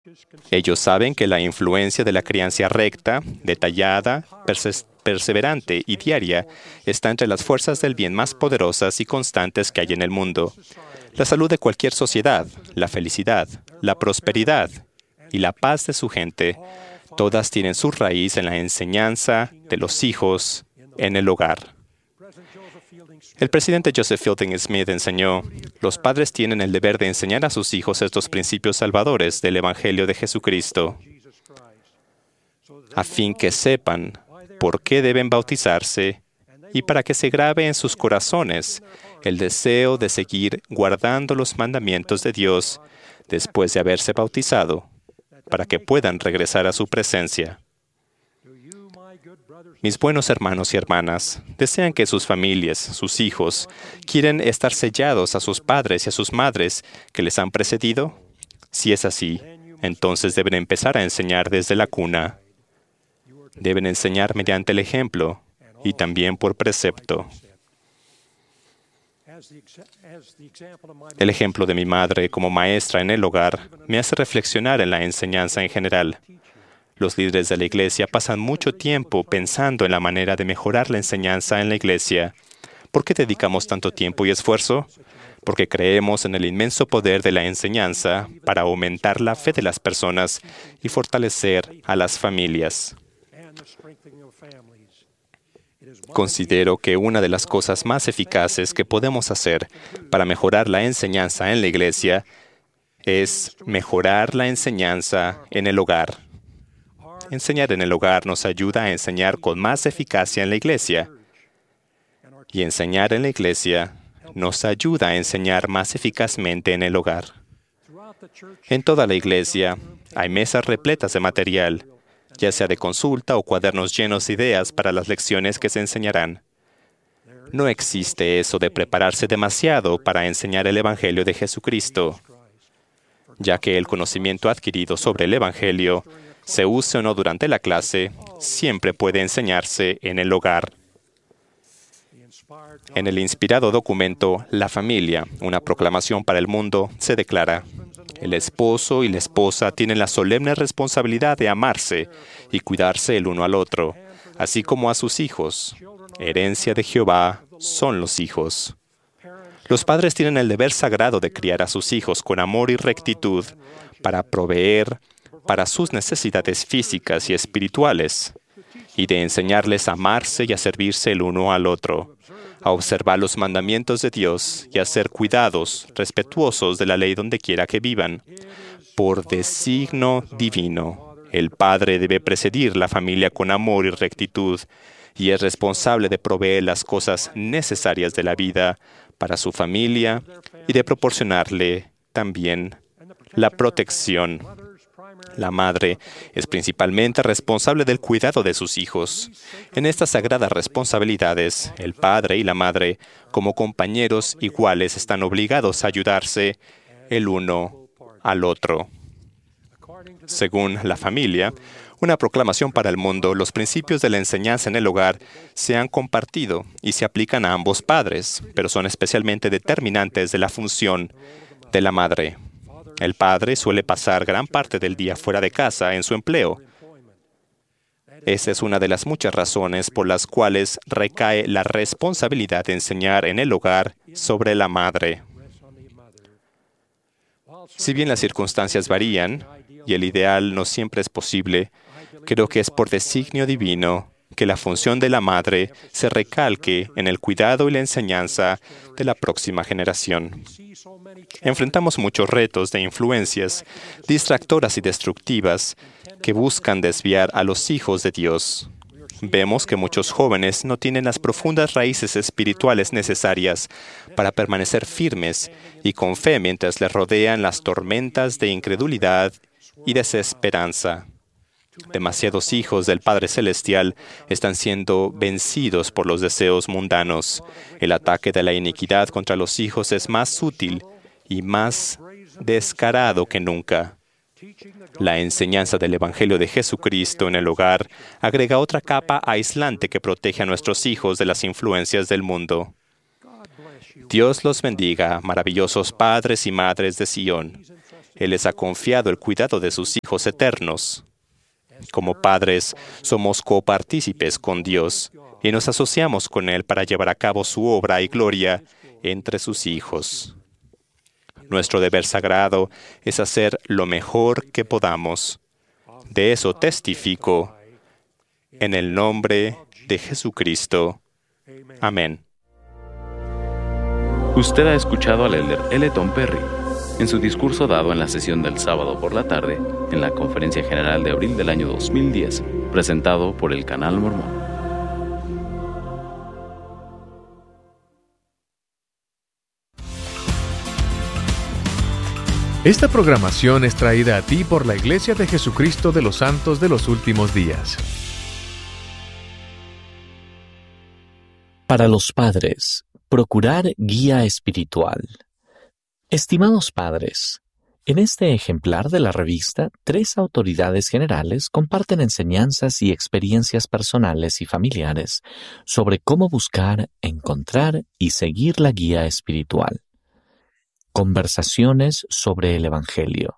Ellos saben que la influencia de la crianza recta, detallada, perseverante y diaria está entre las fuerzas del bien más poderosas y constantes que hay en el mundo. La salud de cualquier sociedad, la felicidad, la prosperidad y la paz de su gente, todas tienen su raíz en la enseñanza de los hijos en el hogar. El presidente Joseph Fielding Smith enseñó: los padres tienen el deber de enseñar a sus hijos estos principios salvadores del Evangelio de Jesucristo, a fin que sepan por qué deben bautizarse y para que se grabe en sus corazones el deseo de seguir guardando los mandamientos de Dios después de haberse bautizado, para que puedan regresar a su presencia. Mis buenos hermanos y hermanas, ¿desean que sus familias, sus hijos, quieren estar sellados a sus padres y a sus madres que les han precedido? Si es así, entonces deben empezar a enseñar desde la cuna. Deben enseñar mediante el ejemplo y también por precepto. El ejemplo de mi madre como maestra en el hogar me hace reflexionar en la enseñanza en general. Los líderes de la iglesia pasan mucho tiempo pensando en la manera de mejorar la enseñanza en la iglesia. ¿Por qué dedicamos tanto tiempo y esfuerzo? Porque creemos en el inmenso poder de la enseñanza para aumentar la fe de las personas y fortalecer a las familias. Considero que una de las cosas más eficaces que podemos hacer para mejorar la enseñanza en la iglesia es mejorar la enseñanza en el hogar. Enseñar en el hogar nos ayuda a enseñar con más eficacia en la iglesia. Y enseñar en la iglesia nos ayuda a enseñar más eficazmente en el hogar. En toda la iglesia hay mesas repletas de material, ya sea de consulta o cuadernos llenos de ideas para las lecciones que se enseñarán. No existe eso de prepararse demasiado para enseñar el Evangelio de Jesucristo, ya que el conocimiento adquirido sobre el Evangelio, se use o no durante la clase, siempre puede enseñarse en el hogar. En el inspirado documento La familia, una proclamación para el mundo, se declara: el esposo y la esposa tienen la solemne responsabilidad de amarse y cuidarse el uno al otro, así como a sus hijos. Herencia de Jehová son los hijos. Los padres tienen el deber sagrado de criar a sus hijos con amor y rectitud para proveer para sus necesidades físicas y espirituales, y de enseñarles a amarse y a servirse el uno al otro, a observar los mandamientos de Dios y a ser cuidados, respetuosos de la ley donde quiera que vivan. Por designio divino, el padre debe presidir la familia con amor y rectitud, y es responsable de proveer las cosas necesarias de la vida para su familia y de proporcionarle también la protección. La madre es principalmente responsable del cuidado de sus hijos. En estas sagradas responsabilidades, el padre y la madre, como compañeros iguales, están obligados a ayudarse el uno al otro. Según la familia, una proclamación para el mundo, los principios de la enseñanza en el hogar se han compartido y se aplican a ambos padres, pero son especialmente determinantes de la función de la madre. El padre suele pasar gran parte del día fuera de casa en su empleo. Esa es una de las muchas razones por las cuales recae la responsabilidad de enseñar en el hogar sobre la madre. Si bien las circunstancias varían y el ideal no siempre es posible, creo que es por designio divino que la función de la madre se recalque en el cuidado y la enseñanza de la próxima generación. Enfrentamos muchos retos de influencias distractoras y destructivas que buscan desviar a los hijos de Dios. Vemos que muchos jóvenes no tienen las profundas raíces espirituales necesarias para permanecer firmes y con fe mientras les rodean las tormentas de incredulidad y desesperanza. Demasiados hijos del Padre Celestial están siendo vencidos por los deseos mundanos. El ataque de la iniquidad contra los hijos es más sutil y más descarado que nunca. La enseñanza del Evangelio de Jesucristo en el hogar agrega otra capa aislante que protege a nuestros hijos de las influencias del mundo. Dios los bendiga, maravillosos padres y madres de Sion. Él les ha confiado el cuidado de sus hijos eternos. Como padres, somos copartícipes con Dios y nos asociamos con Él para llevar a cabo su obra y gloria entre sus hijos. Nuestro deber sagrado es hacer lo mejor que podamos. De eso testifico en el nombre de Jesucristo. Amén. Usted ha escuchado al elder L. Tom Perry en su discurso dado en la sesión del sábado por la tarde en la Conferencia General de abril del año 2010, presentado por el Canal Mormón. Esta programación es traída a ti por la Iglesia de Jesucristo de los Santos de los Últimos Días. Para los padres, procurar guía espiritual. Estimados padres, en este ejemplar de la revista, 3 autoridades generales comparten enseñanzas y experiencias personales y familiares sobre cómo buscar, encontrar y seguir la guía espiritual. Conversaciones sobre el Evangelio.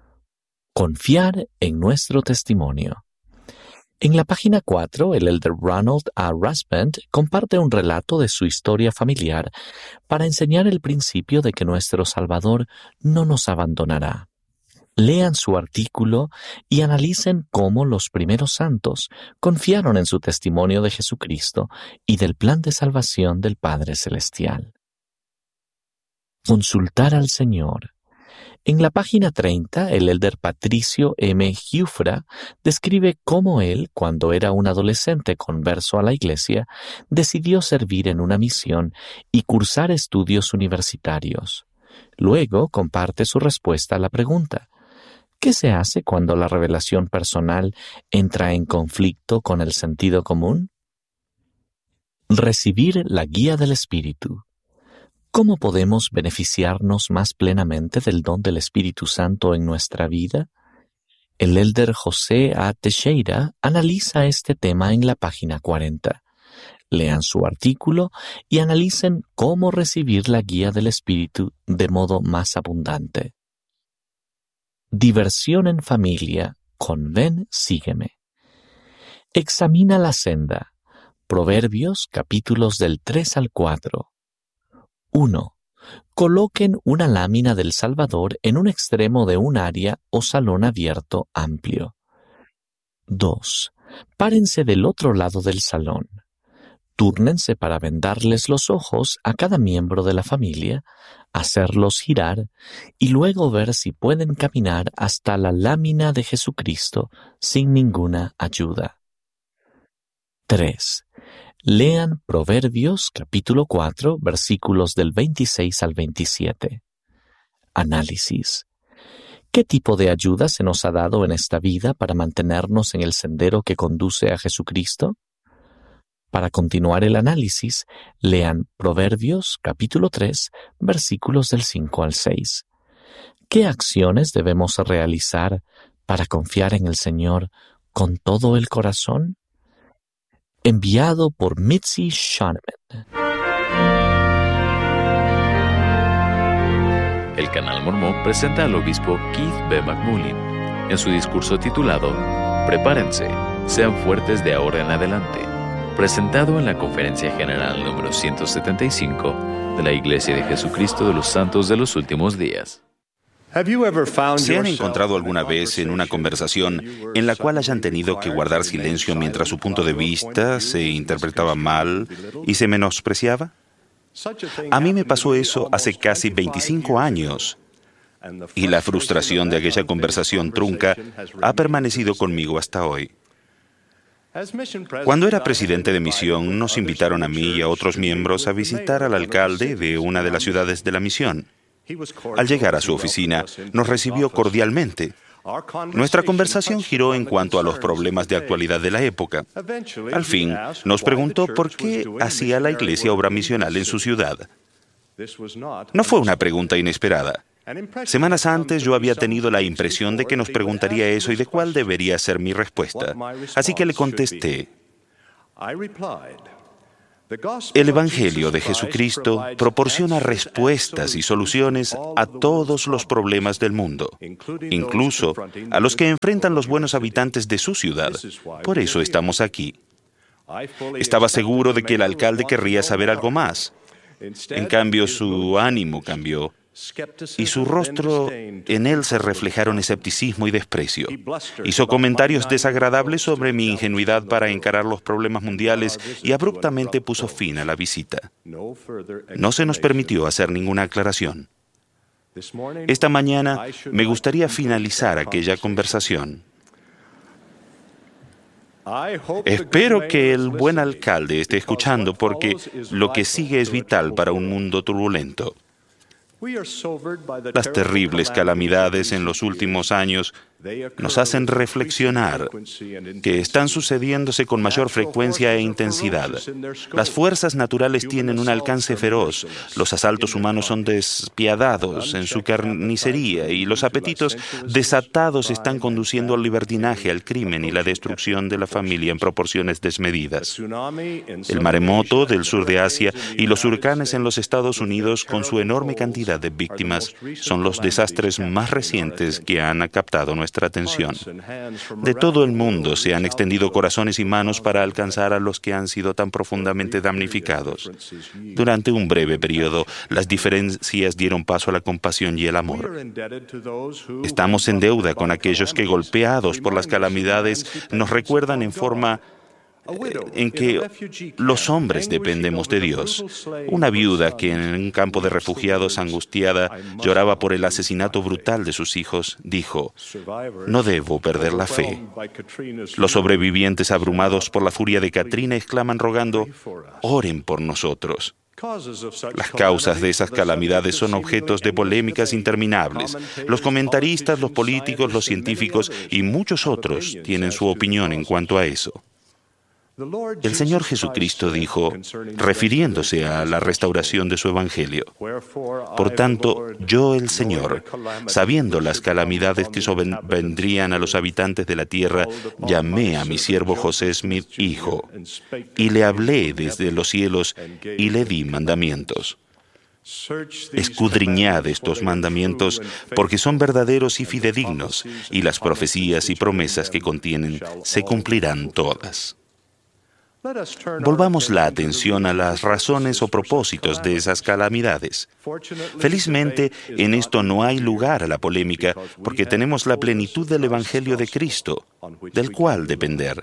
Confiar en nuestro testimonio. En la página 4, el elder Ronald A. Rasband comparte un relato de su historia familiar para enseñar el principio de que nuestro Salvador no nos abandonará. Lean su artículo y analicen cómo los primeros santos confiaron en su testimonio de Jesucristo y del plan de salvación del Padre Celestial. Consultar al Señor. En la página 30, el elder Patricio M. Giuffra describe cómo él, cuando era un adolescente converso a la Iglesia, decidió servir en una misión y cursar estudios universitarios. Luego comparte su respuesta a la pregunta: ¿qué se hace cuando la revelación personal entra en conflicto con el sentido común? Recibir la guía del Espíritu. ¿Cómo podemos beneficiarnos más plenamente del don del Espíritu Santo en nuestra vida? El elder José A. Teixeira analiza este tema en la página 40. Lean su artículo y analicen cómo recibir la guía del Espíritu de modo más abundante. Diversión en familia con Ven, sígueme. Examina la senda. Proverbios, capítulos del 3 al 4. 1. Coloquen una lámina del Salvador en un extremo de un área o salón abierto amplio. 2. Párense del otro lado del salón. Túrnense para vendarles los ojos a cada miembro de la familia, hacerlos girar y luego ver si pueden caminar hasta la lámina de Jesucristo sin ninguna ayuda. 3. Lean Proverbios capítulo 4, versículos del 26 al 27. Análisis. ¿Qué tipo de ayuda se nos ha dado en esta vida para mantenernos en el sendero que conduce a Jesucristo? Para continuar el análisis, lean Proverbios capítulo 3, versículos del 5 al 6. ¿Qué acciones debemos realizar para confiar en el Señor con todo el corazón? Enviado por Mitzi Shoneman. El Canal Mormón presenta al obispo Keith B. McMullen en su discurso titulado Prepárense, sean fuertes de ahora en adelante, presentado en la Conferencia General número 175 de la Iglesia de Jesucristo de los Santos de los Últimos Días. ¿Se han encontrado alguna vez en una conversación en la cual hayan tenido que guardar silencio mientras su punto de vista se interpretaba mal y se menospreciaba? A mí me pasó eso hace casi 25 años y la frustración de aquella conversación trunca ha permanecido conmigo hasta hoy. Cuando era presidente de misión, nos invitaron a mí y a otros miembros a visitar al alcalde de una de las ciudades de la misión. Al llegar a su oficina, nos recibió cordialmente. Nuestra conversación giró en cuanto a los problemas de actualidad de la época. Al fin, nos preguntó por qué hacía la iglesia obra misional en su ciudad. No fue una pregunta inesperada. Semanas antes yo había tenido la impresión de que nos preguntaría eso y de cuál debería ser mi respuesta. Así que le contesté: El Evangelio de Jesucristo proporciona respuestas y soluciones a todos los problemas del mundo, incluso a los que enfrentan los buenos habitantes de su ciudad. Por eso estamos aquí. Estaba seguro de que el alcalde querría saber algo más. En cambio, su ánimo cambió y su rostro, en él se reflejaron escepticismo y desprecio. Hizo comentarios desagradables sobre mi ingenuidad para encarar los problemas mundiales y abruptamente puso fin a la visita. No se nos permitió hacer ninguna aclaración. Esta mañana me gustaría finalizar aquella conversación. Espero que el buen alcalde esté escuchando porque lo que sigue es vital para un mundo turbulento. Las terribles calamidades en los últimos años nos hacen reflexionar que están sucediéndose con mayor frecuencia e intensidad. Las fuerzas naturales tienen un alcance feroz, los asaltos humanos son despiadados en su carnicería y los apetitos desatados están conduciendo al libertinaje, al crimen y la destrucción de la familia en proporciones desmedidas. El maremoto del sur de Asia y los huracanes en los Estados Unidos, con su enorme cantidad de víctimas, son los desastres más recientes que han captado nuestra atención. De todo el mundo se han extendido corazones y manos para alcanzar a los que han sido tan profundamente damnificados. Durante un breve periodo, las diferencias dieron paso a la compasión y el amor. Estamos en deuda con aquellos que, golpeados por las calamidades, nos recuerdan en que los hombres dependemos de Dios. Una viuda que en un campo de refugiados angustiada lloraba por el asesinato brutal de sus hijos, dijo: "No debo perder la fe". Los sobrevivientes, abrumados por la furia de Katrina, exclaman rogando: "Oren por nosotros". Las causas de esas calamidades son objetos de polémicas interminables. Los comentaristas, los políticos, los científicos y muchos otros tienen su opinión en cuanto a eso. El Señor Jesucristo dijo, refiriéndose a la restauración de su Evangelio: "Por tanto, yo, el Señor, sabiendo las calamidades que sobrevendrían a los habitantes de la tierra, llamé a mi siervo José Smith, hijo, y le hablé desde los cielos y le di mandamientos. Escudriñad estos mandamientos, porque son verdaderos y fidedignos, y las profecías y promesas que contienen se cumplirán todas". Volvamos la atención a las razones o propósitos de esas calamidades. Felizmente, en esto no hay lugar a la polémica, porque tenemos la plenitud del Evangelio de Cristo, del cual depender.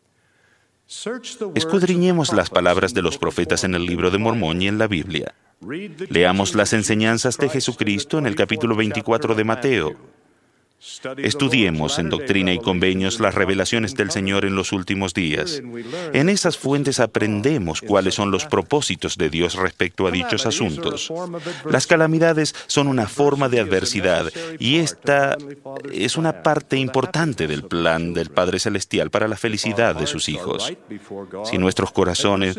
Escudriñemos las palabras de los profetas en el libro de Mormón y en la Biblia. Leamos las enseñanzas de Jesucristo en el capítulo 24 de Mateo. Estudiemos en Doctrina y Convenios las revelaciones del Señor en los últimos días. En esas fuentes aprendemos cuáles son los propósitos de Dios respecto a dichos asuntos. Las calamidades son una forma de adversidad y esta es una parte importante del plan del Padre Celestial para la felicidad de sus hijos. Si nuestros corazones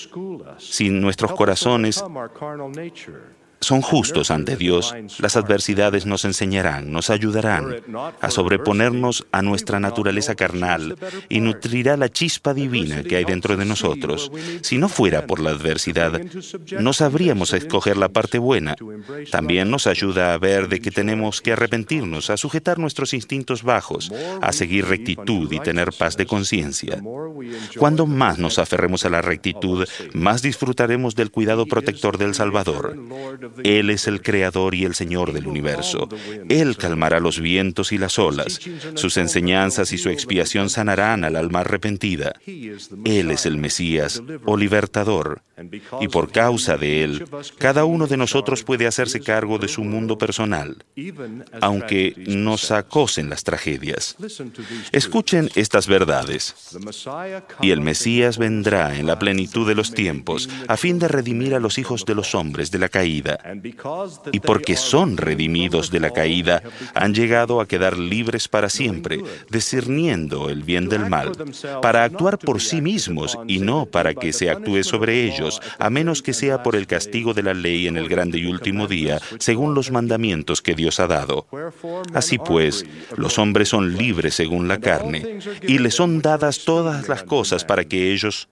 son justos ante Dios, las adversidades nos enseñarán, nos ayudarán a sobreponernos a nuestra naturaleza carnal y nutrirá la chispa divina que hay dentro de nosotros. Si no fuera por la adversidad, no sabríamos escoger la parte buena. También nos ayuda a ver de que tenemos que arrepentirnos, a sujetar nuestros instintos bajos, a seguir rectitud y tener paz de conciencia. Cuando más nos aferremos a la rectitud, más disfrutaremos del cuidado protector del Salvador. Él es el Creador y el Señor del universo. Él calmará los vientos y las olas. Sus enseñanzas y su expiación sanarán al alma arrepentida. Él es el Mesías o libertador. Y por causa de Él, cada uno de nosotros puede hacerse cargo de su mundo personal, aunque nos acosen las tragedias. Escuchen estas verdades. Y el Mesías vendrá en la plenitud de los tiempos, a fin de redimir a los hijos de los hombres de la caída, Y porque son redimidos de la caída, han llegado a quedar libres para siempre, discerniendo el bien del mal, para actuar por sí mismos y no para que se actúe sobre ellos, a menos que sea por el castigo de la ley en el grande y último día, según los mandamientos que Dios ha dado. Así pues, los hombres son libres según la carne, y les son dadas todas las cosas para ellos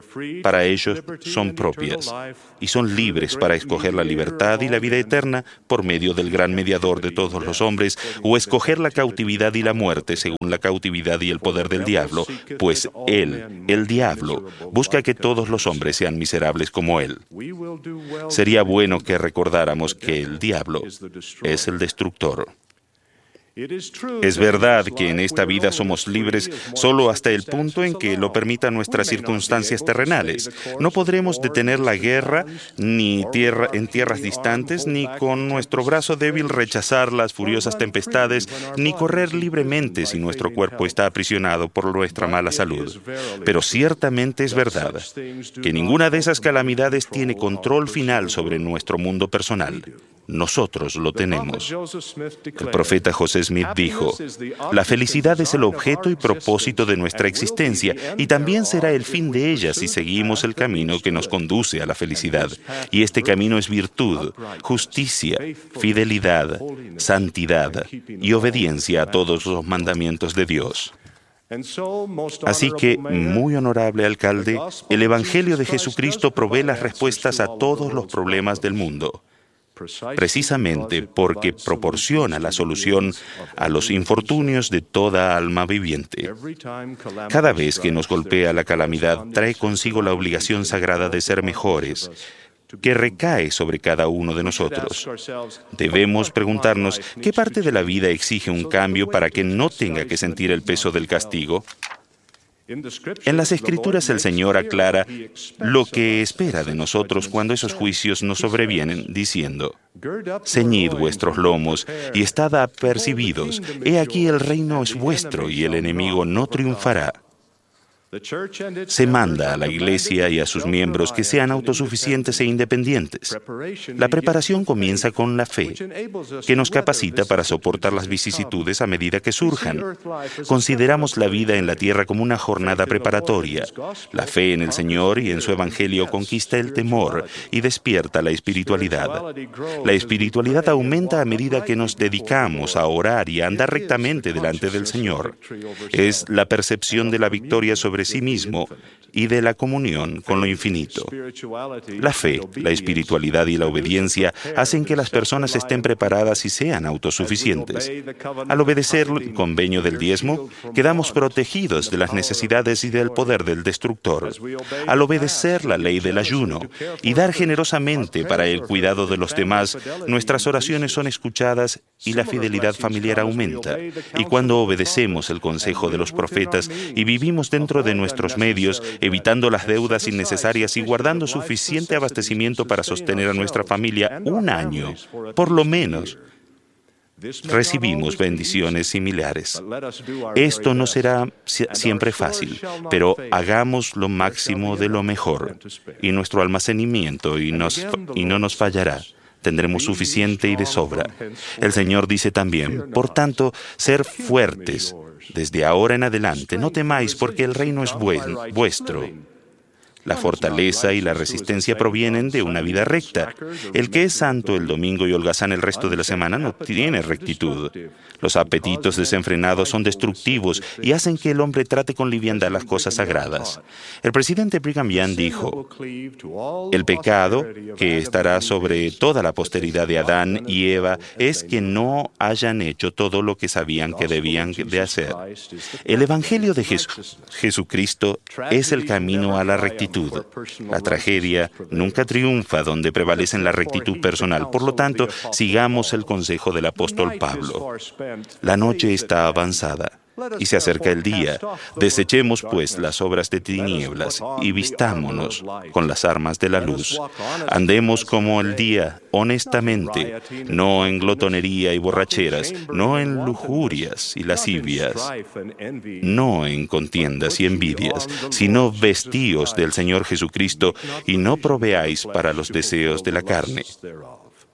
son propias, y son libres para escoger la libertad y la vida eterna por medio del gran mediador de todos los hombres, o escoger la cautividad y la muerte según la cautividad y el poder del diablo, pues él, el diablo, busca que todos los hombres sean miserables como él. Sería bueno que recordáramos que el diablo es el destructor. Es verdad que en esta vida somos libres solo hasta el punto en que lo permitan nuestras circunstancias terrenales. No podremos detener la guerra ni en tierras distantes, ni con nuestro brazo débil rechazar las furiosas tempestades, ni correr libremente si nuestro cuerpo está aprisionado por nuestra mala salud. Pero ciertamente es verdad que ninguna de esas calamidades tiene control final sobre nuestro mundo personal. Nosotros lo tenemos. El profeta José Smith dijo: la felicidad es el objeto y propósito de nuestra existencia, y también será el fin de ella si seguimos el camino que nos conduce a la felicidad. Y este camino es virtud, justicia, fidelidad, santidad y obediencia a todos los mandamientos de Dios. Así que, muy honorable alcalde, el Evangelio de Jesucristo provee las respuestas a todos los problemas del mundo, precisamente porque proporciona la solución a los infortunios de toda alma viviente. Cada vez que nos golpea la calamidad, trae consigo la obligación sagrada de ser mejores, que recae sobre cada uno de nosotros. Debemos preguntarnos qué parte de la vida exige un cambio para que no tenga que sentir el peso del castigo. En las Escrituras el Señor aclara lo que espera de nosotros cuando esos juicios nos sobrevienen, diciendo: ceñid vuestros lomos y estad apercibidos. He aquí el reino es vuestro y el enemigo no triunfará. Se manda a la Iglesia y a sus miembros que sean autosuficientes e independientes. La preparación comienza con la fe, que nos capacita para soportar las vicisitudes a medida que surjan. Consideramos la vida en la tierra como una jornada preparatoria. La fe en el Señor y en su Evangelio conquista el temor y despierta la espiritualidad. La espiritualidad aumenta a medida que nos dedicamos a orar y a andar rectamente delante del Señor. Es la percepción de la victoria sobre sí mismo y de la comunión con lo infinito. La fe, la espiritualidad y la obediencia hacen que las personas estén preparadas y sean autosuficientes. Al obedecer el convenio del diezmo, quedamos protegidos de las necesidades y del poder del destructor. Al obedecer la ley del ayuno y dar generosamente para el cuidado de los demás, nuestras oraciones son escuchadas y la fidelidad familiar aumenta. Y cuando obedecemos el consejo de los profetas y vivimos dentro de nuestros medios, evitando las deudas innecesarias y guardando suficiente abastecimiento para sostener a nuestra familia un año, por lo menos, recibimos bendiciones similares. Esto no será siempre fácil, pero hagamos lo máximo de lo mejor, y nuestro almacenamiento y no nos fallará. Tendremos suficiente y de sobra. El Señor dice también: por tanto, ser fuertes desde ahora en adelante. No temáis, porque el reino es vuestro. La fortaleza y la resistencia provienen de una vida recta. El que es santo el domingo y holgazán el resto de la semana no tiene rectitud. Los apetitos desenfrenados son destructivos y hacen que el hombre trate con liviandad las cosas sagradas. El presidente Brigham Young dijo: el pecado que estará sobre toda la posteridad de Adán y Eva es que no hayan hecho todo lo que sabían que debían de hacer. El Evangelio de Jesucristo es el camino a la rectitud. La tragedia nunca triunfa donde prevalece la rectitud personal. Por lo tanto, sigamos el consejo del apóstol Pablo. La noche está avanzada y se acerca el día. Desechemos, pues, las obras de tinieblas y vistámonos con las armas de la luz. Andemos como el día, honestamente, no en glotonería y borracheras, no en lujurias y lascivias, no en contiendas y envidias, sino vestíos del Señor Jesucristo y no proveáis para los deseos de la carne.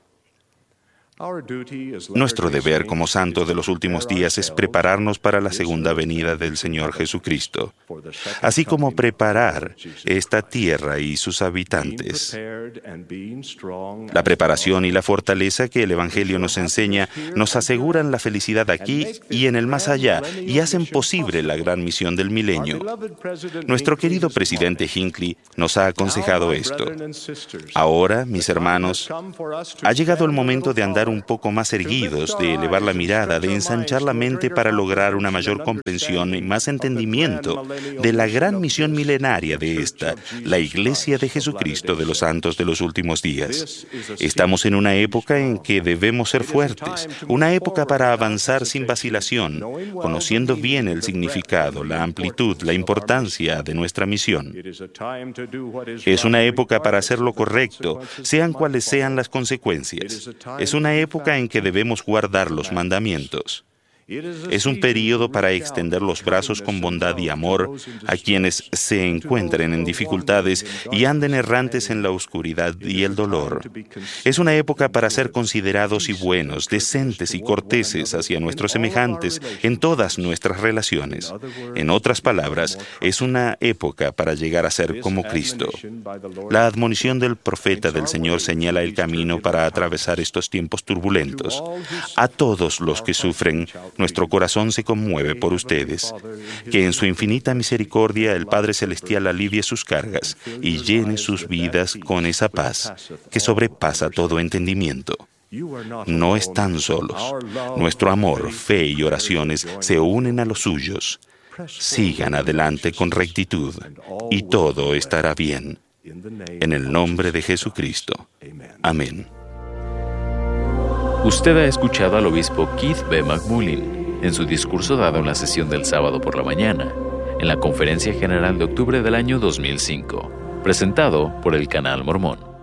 Nuestro deber como santos de los últimos días es prepararnos para la segunda venida del Señor Jesucristo, así como preparar esta tierra y sus habitantes. La preparación y la fortaleza que el Evangelio nos enseña nos aseguran la felicidad aquí y en el más allá y hacen posible la gran misión del milenio. Nuestro querido presidente Hinckley nos ha aconsejado esto. Ahora, mis hermanos, ha llegado el momento de andar un poco más erguidos, de elevar la mirada, de ensanchar la mente para lograr una mayor comprensión y más entendimiento de la gran misión milenaria de esta, la Iglesia de Jesucristo de los Santos de los Últimos Días. Estamos en una época en que debemos ser fuertes, una época para avanzar sin vacilación, conociendo bien el significado, la amplitud, la importancia de nuestra misión. Es una época para hacer lo correcto, sean cuales sean las consecuencias. Es una época en que debemos guardar los mandamientos. Es un período para extender los brazos con bondad y amor a quienes se encuentren en dificultades y anden errantes en la oscuridad y el dolor. Es una época para ser considerados y buenos, decentes y corteses hacia nuestros semejantes en todas nuestras relaciones. En otras palabras, es una época para llegar a ser como Cristo. La admonición del profeta del Señor señala el camino para atravesar estos tiempos turbulentos. A todos los que sufren, nuestro corazón se conmueve por ustedes. Que en su infinita misericordia el Padre Celestial alivie sus cargas y llene sus vidas con esa paz que sobrepasa todo entendimiento. No están solos. Nuestro amor, fe y oraciones se unen a los suyos. Sigan adelante con rectitud y todo estará bien. En el nombre de Jesucristo. Amén. Usted ha escuchado al obispo Keith B. McMullin en su discurso dado en la sesión del sábado por la mañana, en la Conferencia General de octubre del año 2005, presentado por el Canal Mormón.